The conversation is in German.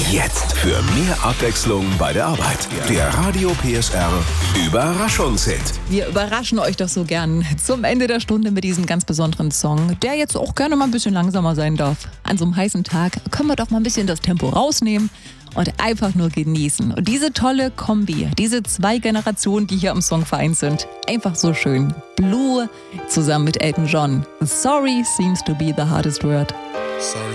Jetzt für mehr Abwechslung bei der Arbeit. Der Radio PSR Überraschungshit. Wir überraschen euch doch so gern zum Ende der Stunde mit diesem ganz besonderen Song, der jetzt auch gerne mal ein bisschen langsamer sein darf. An so einem heißen Tag können wir doch mal ein bisschen das Tempo rausnehmen und einfach nur genießen. Und diese tolle Kombi, diese 2 Generationen, die hier im Song vereint sind, einfach so schön. Blue zusammen mit Elton John. Sorry seems to be the hardest word. Sorry